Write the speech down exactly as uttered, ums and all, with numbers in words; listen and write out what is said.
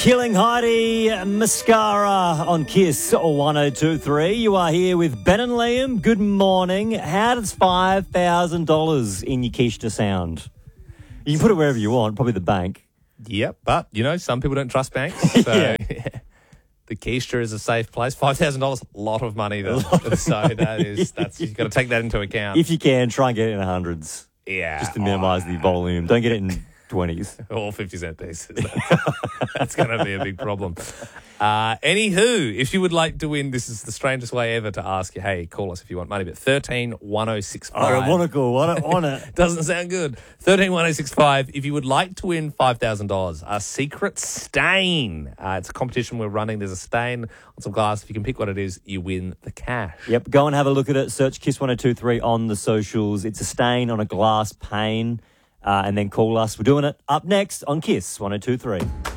Killing Heidi, Mascara on Kiss one oh two three. You are here with Ben and Liam. Good morning. How does five thousand dollars in your quiche sound? You can put it wherever you want, probably the bank. Yep, but, you know, some people don't trust banks. So Yeah. the Keistra is a safe place. five thousand dollars, a lot of money, though. So that is, that's, you've got to take that into account. If you can, try and get it in the hundreds, yeah. just to minimise the volume. Don't get it in twenties. All fifty cent pieces. That's, that's going to be a big problem. Uh, anywho, if you would like to win, this is the strangest way ever to ask you, hey, call us if you want money, but thirteen one oh six five. I don't want to call. I don't want it. Doesn't sound good. thirteen one oh six five. If you would like to win five thousand dollars, a secret stain. Uh, it's a competition we're running. There's a stain on some glass. If you can pick what it is, you win the cash. Yep, go and have a look at it. Search Kiss one oh two three on the socials. It's a stain on a glass pane. Uh, and then call us. We're doing it up next on Kiss one oh two three.